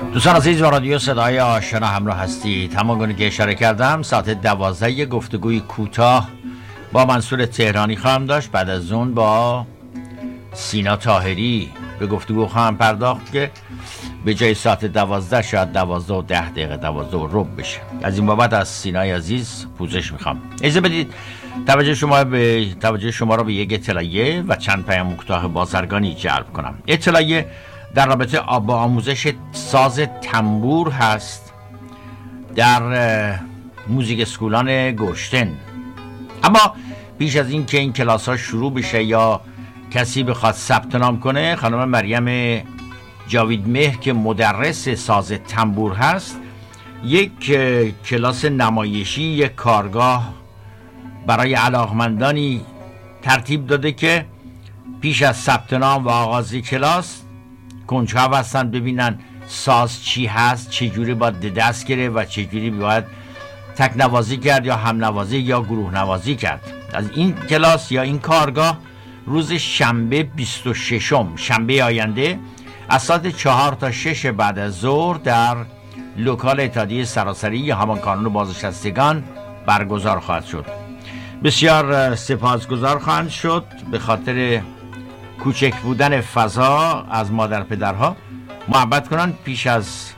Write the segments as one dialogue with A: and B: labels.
A: دوستان عزیز، با رادیو صدای آشنا همراه هستید. همانگونه که اشاره کردم ساعت 12 گفتگوی کوتاه با منصور تهرانی خواهم داشت. بعد از اون با سینا طاهری به گفتگو خواهم پرداخت که به جای ساعت 12 شاید 12 و 10 دقیقه 12 و ربع بشه. از این بابت از سینای عزیز پوزش میخوام. اجازه بدید توجه شما را به یک اطلاعیه و چند پیام کوتاه بازرگانی جلب کنم. اطلاعیه در رابطه با آموزش ساز تنبور هست در موزیک اسکولان گشتن. اما پیش از این که این کلاس ها شروع بشه یا کسی بخواد ثبت نام کنه، خانم مریم جاوید مهر که مدرس ساز تنبور هست یک کلاس نمایشی، یک کارگاه برای علاقمندانی ترتیب داده که پیش از ثبت نام و آغاز کلاس کنجکاو هستن ببینن ساز چی هست، چجوری باید دست گرفت و چجوری باید تک نوازی کرد یا هم نوازی یا گروه نوازی کرد. از این کلاس یا این کارگاه روز شنبه 26 شنبه آینده از ساعت 4 تا 6 بعد از ظهر در لوکال اتحادیه سراسری یا همان کانون بازنشستگان برگزار خواهد شد. بسیار سپاسگزار خواهند شد به خاطر کوچک بودن فضا از مادر پدرها محبت کنند پیش از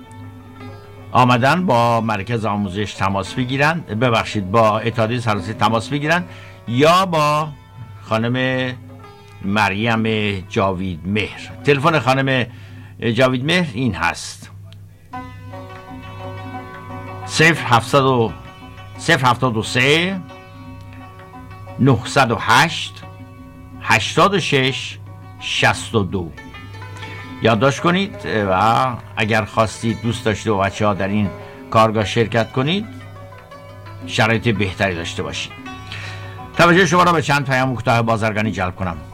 A: آمدن با مرکز آموزش تماس بگیرن، با اتحادیه سراسری تماس بگیرن یا با خانم مریم جاوید مهر. تلفن خانم جاوید مهر این هست: 073 908 86 62. یادداشت کنید و اگر خواستید دوست داشته و بچه ها در این کارگاه شرکت کنید شرایط بهتری داشته باشید. توجه شما را به چند پیام کوتاه بازرگانی جلب کنم.